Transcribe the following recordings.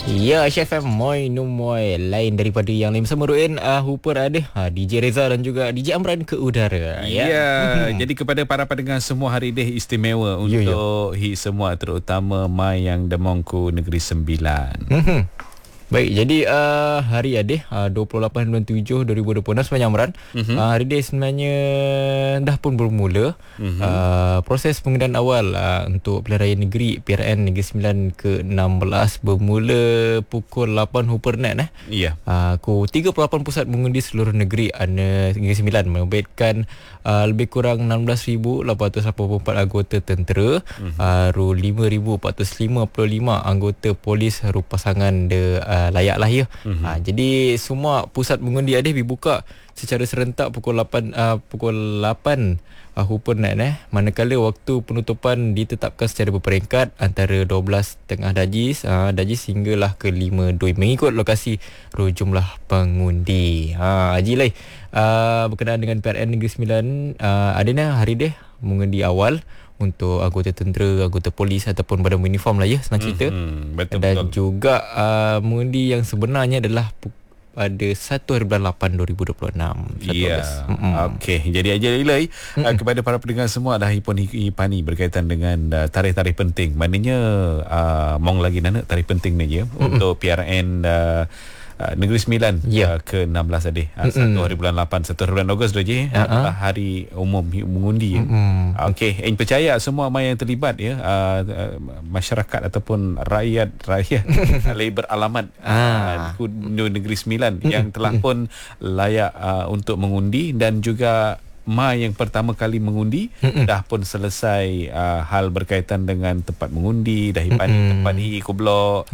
Ya, Chef M Moi Numoy lain daripada yang lain bersama Ruin Hooper ada DJ Reza dan juga DJ Amran ke udara. Ya, jadi kepada para pendengar semua hari ini istimewa untuk hit semua, terutama Mai yang Demongku Negeri Sembilan. Baik, jadi hari Adih 28 bulan 7 2026 sebenarnya Amran. Hari ini sebenarnya dah pun bermula proses pengendalian awal untuk pilihan raya negeri PRN Negeri Sembilan ke-16 bermula pukul 8 Hupernet Ya. 38 pusat mengundi seluruh negeri Negeri Sembilan membebitkan lebih kurang 16,884 anggota tentera, 5,455 anggota polis pasangan layak lah ya. Jadi semua pusat mengundi Adih dibuka secara serentak pukul 8 Hupernet manakala waktu penutupan ditetapkan secara berperingkat antara 12.30 Dajis hinggalah ke 5 Doi mengikut lokasi jumlah pengundi. Haji Lai berkenaan dengan PRN Negeri Sembilan adanya hari deh mengundi awal untuk anggota tentera, anggota polis ataupun badan uniform lah ya, senang cerita. Betul. Dan juga mengundi yang sebenarnya adalah pada 1 bulan 8 2026. Ya. Okey, jadi aja Ilai kepada para pendengar semua dah hipani berkaitan dengan tarikh-tarikh penting. Maknanya mong lagi nana tarikh penting ni ya untuk PRN Negeri Sembilan ke-16 tadi 1 hari bulan 8 1 hari bulan Ogos je adalah hari umum mengundi. Okey, yang percaya semua mai yang terlibat ya, masyarakat ataupun rakyat lebih beralamat Negeri Sembilan yang telah pun layak untuk mengundi, dan juga Mai yang pertama kali mengundi dah pun selesai hal berkaitan dengan tempat mengundi, dah hipani tempat hi kublok.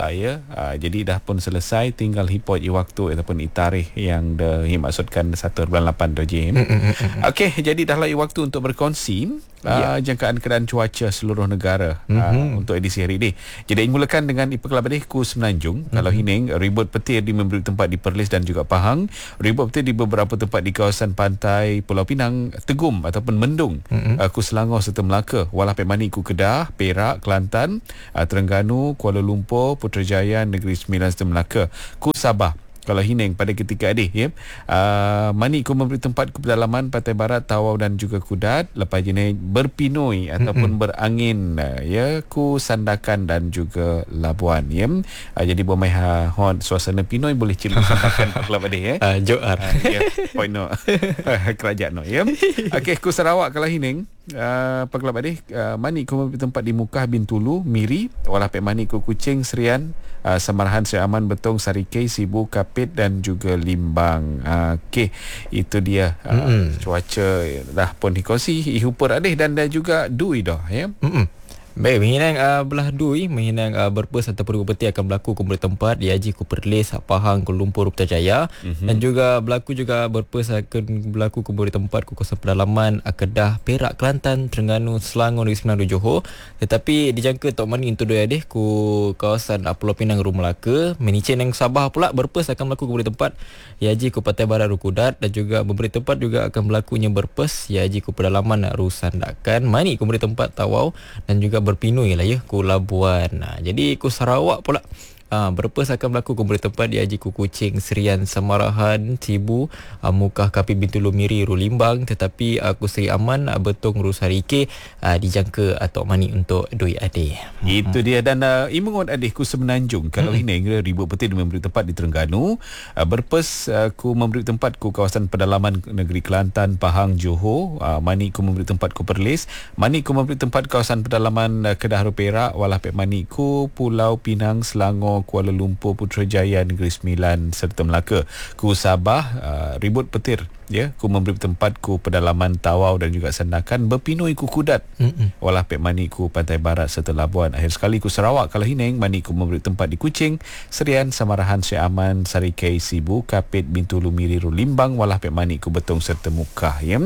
Jadi dah pun selesai, tinggal hipot waktu ataupun tarikh yang dimaksudkan 1 bulan 8 dojim. Okey, jadi dah lah waktu untuk berkongsi jangkaan keadaan cuaca seluruh negara untuk edisi hari ini. Jadi mulakan dengan Iperkelabadih ku Semenanjung. Kalau hining ribut petir di beberapa tempat di Perlis dan juga Pahang, ribut petir di beberapa tempat di kawasan pantai Pulau Pinang, Tegum ataupun Mendung, ku Selangor serta Melaka, walah Pemani ku Kedah, Perak, Kelantan, Terengganu, Kuala Lumpur, Putrajaya, Negeri Sembilan serta Melaka, ku Sabah. Kalau hining pada ketika adik ya, Mani ku memberi tempat ke pedalaman Pantai Barat, Tawau dan juga Kudat. Lepas jenis berpinoi ataupun berangin ya, ku Sandakan dan juga Labuan ya. Jadi bomai hon suasana pinoi boleh cium Sandakan kelab adik ya. Johar. Ya, point no. Kerajaan no ya. Okey, ku Sarawak kalau hining Pekelab adik Mani ku memberi tempat di Mukah, Bintulu, Miri, walah Pek Mani ku Kuching, Serian, Samarahan, Seri Aman, Betong, Sarikei, Sibu, Kapit dan juga Limbang. Okey, itu dia cuaca dah pun dikongsi Ihupur Adih dan juga Dui dah ya. Baik, menginang belah Dui, menginang berpes ataupun berpeti akan berlaku kumpul tempat di Haji ku Perlis, Pahang, Kuala Lumpur, Putrajaya, dan juga berlaku juga berpes akan berlaku kumpul tempat ku kawasan pedalaman Kedah, Perak, Kelantan, Terengganu, Selangor, Negeri Sembilan, Johor. Tetapi dijangka Tok Mani untuk Dui Adih ku kawasan Pulau Pinang, Ru Melaka, Menicin yang Sabah pula berpes akan berlaku kumpul tempat di Haji ku Pantai Barat, Ru Kudat, dan juga beberapa tempat juga akan berlakunya berpes di Haji ku pedalaman Ru Sandakan, Mani kumpul tempat Tawau dan juga berpinui lah ya ku Labuan. Jadi ku Sarawak pula berpes akan berlaku kumpul tempat di Haji ku Kuching, Serian, Samarahan, Sibu, Mukah, Kapit, Bintulu, Miri, Ru Limbang. Tetapi ku Seri Aman, Betong, Ru Sarike dijangka Tok Mani untuk Dui Adih. Itu dia. Dan imungon Adih ku Semenanjung. Kalau ini ribut petir memberi tempat di Terengganu, berpes ku memberi tempat ku kawasan pedalaman Negeri Kelantan, Pahang, Johor, Mani ku memberi tempat ku Perlis, Mani ku memberi tempat kawasan pedalaman Kedah, Ru Perak, walah Pek Mani ku Pulau Pinang, Selangor, Kuala Lumpur, Putrajaya, Negeri Sembilan serta Melaka. Ku Sabah ribut petir ya, ku memberi tempat ku pedalaman Tawau dan juga Sandakan, berpinoi ku Kudat, walah Pek Mani ku Pantai Barat serta Labuan. Akhir sekali ku Sarawak kalau hining, Mani ku memberi tempat di Kuching, Serian, Samarahan, Seri Aman, Sarikei, Sibu, Kapit, Bintulu, Miri, Ru Limbang, walah Pek Mani ku Betong serta Mukah ya.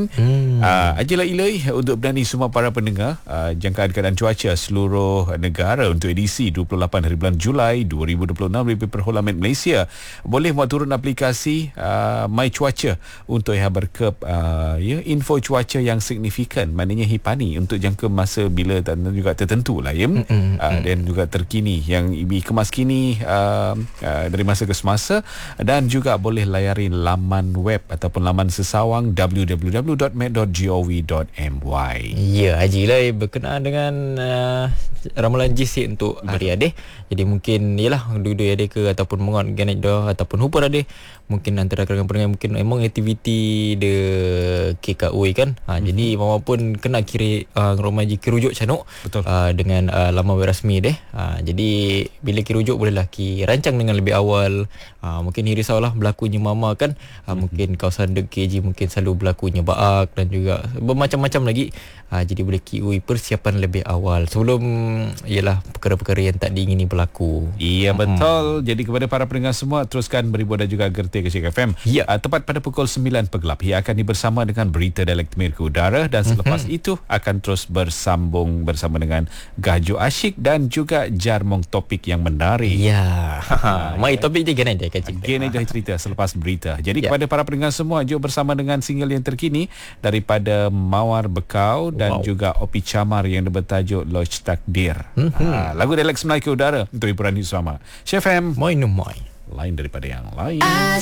Ajalah ilai untuk berani semua para pendengar jangkaan keadaan cuaca seluruh negara untuk edisi 28 hari bulan Julai 2026 dari Perholaman Malaysia. Boleh buat turun aplikasi My Cuaca untuk untuk Iha berkep info cuaca yang signifikan, maknanya Hipani untuk jangka masa bila dan juga tertentu lah ya. Dan juga terkini yang dikemas kini dari masa ke semasa, dan juga boleh layari laman web ataupun laman sesawang www.met.gov.my. Ya, Haji Lai berkenaan dengan ramalan GC untuk hari Adeh. Jadi mungkin yalah duduk Adeh ke ataupun mengot ganet dah ataupun hupur Adeh, mungkin antara kalangan pendengar mungkin memang aktiviti de KKUI kan. Jadi mama pun kena kira romaji kirujuk canuk dengan laman web rasmi deh. Jadi bila kirujuk bolehlah rancang dengan lebih awal. Mungkin risaulah berlakunya mama kan. Mungkin kawasan dek KG mungkin selalu berlakunya baak dan juga bermacam-macam lagi. Jadi boleh kiui persiapan lebih awal sebelum ialah perkara-perkara yang tak diingini berlaku. Iya betul. Jadi kepada para pendengar semua, teruskan beribu dan juga gerti ke Cik FM. Ya. Tepat pada pukul 9 pegelap ia akan bersama dengan berita Dialek Timur ke udara, dan selepas itu akan terus bersambung bersama dengan Gajo Asyik dan juga jarmong topik yang menarik. Ya. Mai topik je gana dia kacik. Gana dah cerita selepas berita. Jadi kepada para pendengar semua, jom bersama dengan single yang terkini daripada Mawar Bekau dan juga Opi Camar yang bertajuk Lodge Takdir. Lagu Dialek Melayu ke udara untuk hiburan Iswama. Chef M, Moi no moi. lain daripada yang lain.